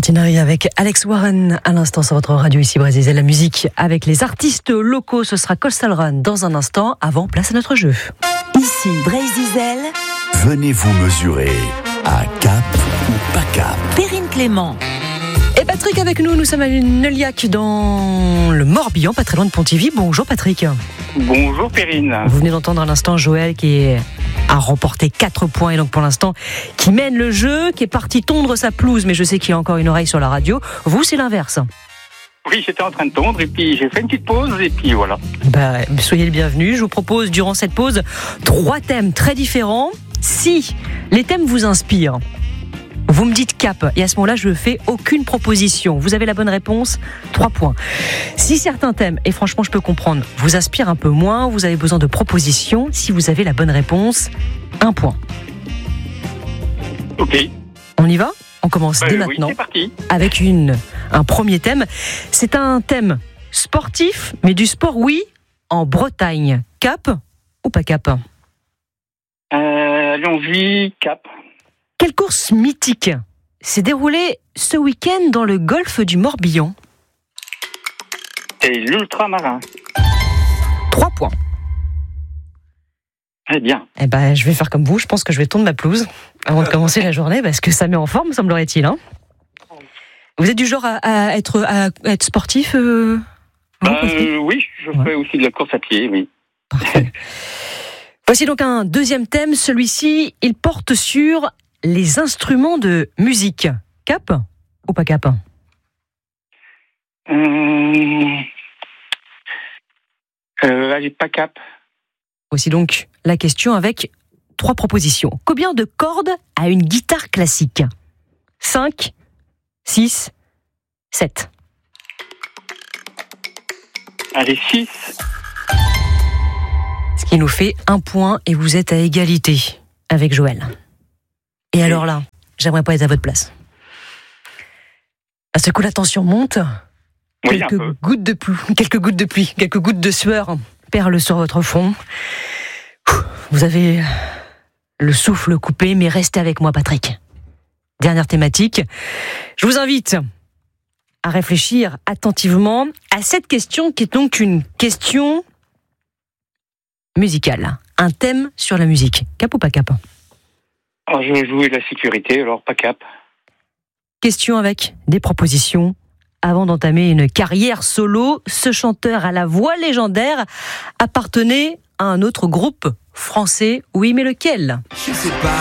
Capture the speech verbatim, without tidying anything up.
Martinari avec Alex Warren à l'instant sur votre radio ici Brésil. La musique avec les artistes locaux, ce sera Coastal Run dans un instant. Avant, place à notre jeu. Ici Brésil. Venez vous mesurer à Cap ou pas Cap. Perrine Clément. Et Patrick avec nous, nous sommes à Neulliac dans le Morbihan, pas très loin de Pontivy. Bonjour Patrick. Bonjour Perrine. Vous venez d'entendre à l'instant Joël qui a remporté quatre points et donc pour l'instant qui mène le jeu, qui est parti tondre sa pelouse, mais je sais qu'il a encore une oreille sur la radio. Vous, c'est l'inverse. Oui, j'étais en train de tondre et puis j'ai fait une petite pause et puis voilà. Bah, soyez le bienvenu. Je vous propose durant cette pause trois thèmes très différents. Si les thèmes vous inspirent, vous me dites cap, et à ce moment-là, je ne fais aucune proposition. Vous avez la bonne réponse, trois points. Si certains thèmes, et franchement, je peux comprendre, vous inspirent un peu moins, vous avez besoin de propositions. Si vous avez la bonne réponse, un point. Ok. On y va ? On commence euh, dès oui, maintenant c'est parti. avec une, un premier thème. C'est un thème sportif, mais du sport, oui, en Bretagne. Cap ou pas cap ? Euh, allons-y, cap. Quelle course mythique s'est déroulée ce week-end dans le golfe du Morbihan ? Et l'ultramarin. Trois points. Eh bien. Eh ben, je vais faire comme vous. Je pense que je vais tondre ma pelouse avant de commencer la journée parce que ça met en forme, semblerait-il. Hein, vous êtes du genre à, à, être, à être sportif euh, bah, euh, Oui, je fais ouais. aussi de la course à pied, oui. Parfait. Voici donc un deuxième thème. Celui-ci, il porte sur les instruments de musique. Cap ou pas cap ? euh... Euh, allez, pas cap. Voici donc la question avec trois propositions. Combien de cordes a une guitare classique ? cinq, six, sept. Allez, six. Ce qui nous fait un point et vous êtes à égalité avec Joël. Et oui. Alors là, j'aimerais pas être à votre place. À ce coup, la tension monte. Oui, quelques gouttes de pluie, quelques gouttes de pluie, quelques gouttes de sueur perlent sur votre front. Vous avez le souffle coupé, mais restez avec moi, Patrick. Dernière thématique. Je vous invite à réfléchir attentivement à cette question qui est donc une question musicale. Un thème sur la musique. Cap ou pas cap ? Oh, je vais jouer la sécurité, alors pas cap. Question avec des propositions. Avant d'entamer une carrière solo, ce chanteur à la voix légendaire appartenait à un autre groupe français. Oui, mais lequel ? Je sais pas